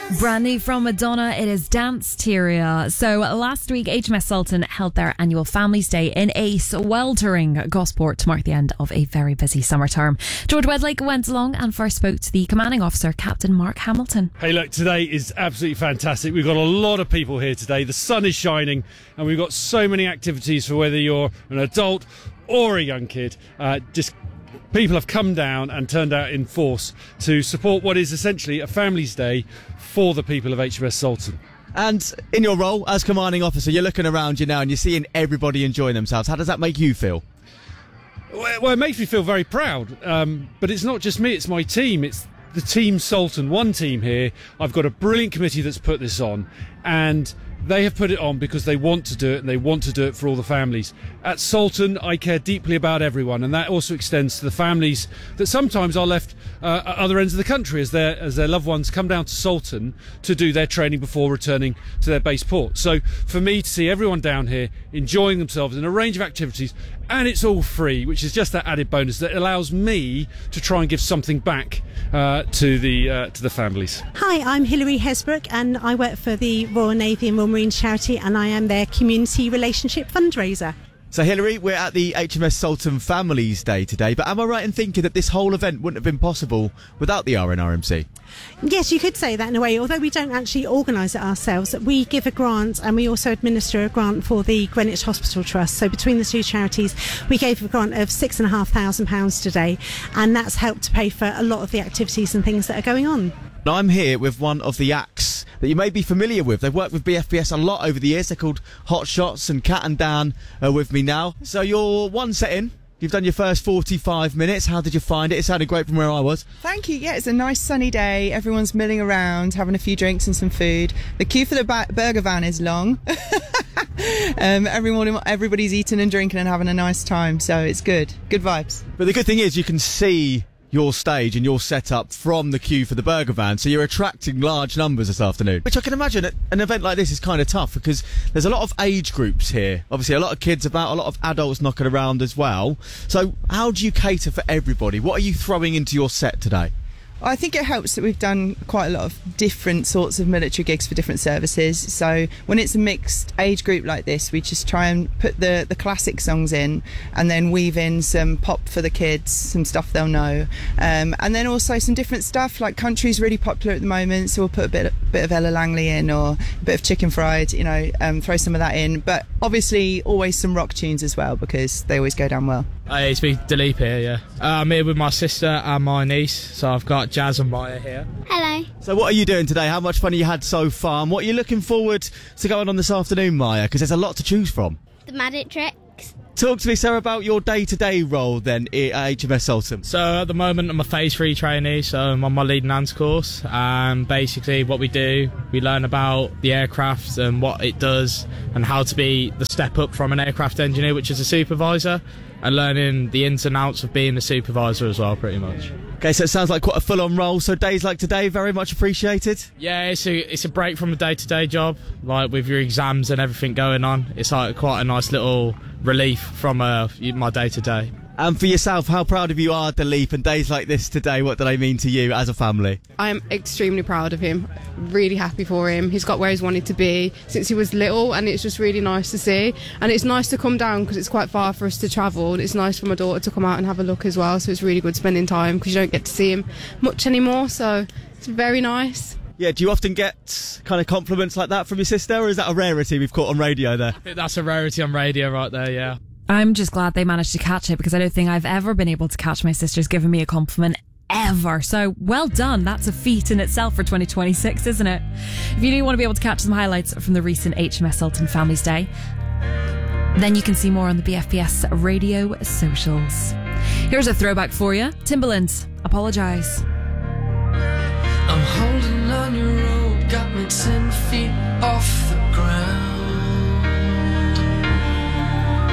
Brand new from Madonna, it is Danceteria. So last week, HMS Sultan held their annual Families Day in a sweltering Gosport to mark the end of a very busy summer term. George Wedlake went along and first spoke to the commanding officer, Captain Mark Hamilton. Hey, look, today is absolutely fantastic. We've got a lot of people here today. The sun is shining and we've got so many activities for whether you're an adult or a young kid. People have come down and turned out in force to support what is essentially a Families Day for the people of HMS Sultan. And in your role as commanding officer, you're looking around you now and you're seeing everybody enjoying themselves. How does that make you feel? Well, it makes me feel very proud. But it's not just me, it's my team. It's the Team Sultan, one team here. I've got a brilliant committee that's put this on, and they have put it on because they want to do it, and they want to do it for all the families. At Sultan, I care deeply about everyone, and that also extends to the families that sometimes are left at other ends of the country as their loved ones come down to Sultan to do their training before returning to their base port. So for me to see everyone down here enjoying themselves in a range of activities, and it's all free, which is just that added bonus that allows me to try and give something back to the families. Hi, I'm Hilary Hesbrook and I work for the Royal Navy and Royal Marine Charity, and I am their community relationship fundraiser. So Hilary, we're at the HMS Sultan Families Day today, but am I right in thinking that this whole event wouldn't have been possible without the RNRMC? Yes, you could say that in a way, although we don't actually organise it ourselves. We give a grant and we also administer a grant for the Greenwich Hospital Trust. So between the two charities, we gave a grant of £6,500 today, and that's helped to pay for a lot of the activities and things that are going on. Now, I'm here with one of the acts that you may be familiar with. They've worked with BFBS a lot over the years. They're called Hot Shots, and Kat and Dan are with me now. So you're one set in. You've done your first 45 minutes. How did you find it? It sounded great from where I was. Thank you. Yeah, it's a nice sunny day. Everyone's milling around, having a few drinks and some food. The queue for the burger van is long. Everybody's eating and drinking and having a nice time. So it's good. Good vibes. But the good thing is you can see your stage and your setup from the queue for the burger van, so you're attracting large numbers this afternoon, which I can imagine at an event like this is kind of tough because there's a lot of age groups here, obviously a lot of kids about, a lot of adults knocking around as well. So how do you cater for everybody? What are you throwing into your set today? I think it helps that we've done quite a lot of different sorts of military gigs for different services. So when it's a mixed age group like this, we just try and put the classic songs in and then weave in some pop for the kids, some stuff they'll know. And then also some different stuff, like country's really popular at the moment, so we'll put a bit of Ella Langley in, or a bit of Chicken Fried, throw some of that in. But obviously always some rock tunes as well, because they always go down well. Hey, it's me, Dilip here, yeah. I'm here with my sister and my niece, so I've got Jazz and Maya here. Hello. So what are you doing today? How much fun have you had so far? And what are you looking forward to going on this afternoon, Maya? Because there's a lot to choose from. The magic tricks. Talk to me, sir, about your day-to-day role then at HMS Sultan. So at the moment I'm a Phase 3 trainee, so I'm on my leading hands course, and basically what we do, we learn about the aircraft and what it does and how to be the step up from an aircraft engineer, which is a supervisor, and learning the ins and outs of being a supervisor as well, pretty much. Okay, so it sounds like quite a full-on role, so days like today, very much appreciated? Yeah, it's a break from a day-to-day job, like with your exams and everything going on. It's like quite a nice little relief from my day-to-day. And for yourself, how proud of you are, Dilip, and days like this today, what do they mean to you as a family? I am extremely proud of him, really happy for him. He's got where he's wanted to be since he was little, and it's just really nice to see. And it's nice to come down because it's quite far for us to travel, and it's nice for my daughter to come out and have a look as well, so it's really good spending time because you don't get to see him much anymore, so it's very nice. Yeah, do you often get kind of compliments like that from your sister, or is that a rarity we've caught on radio there? I think that's a rarity on radio right there, yeah. I'm just glad they managed to catch it because I don't think I've ever been able to catch my sisters giving me a compliment ever. So well done. That's a feat in itself for 2026, isn't it? If you do want to be able to catch some highlights from the recent HMS Sultan Families Day, then you can see more on the BFBS radio socials. Here's a throwback for you. Timbaland, Apologise. I'm holding on your rope, got me 10 feet off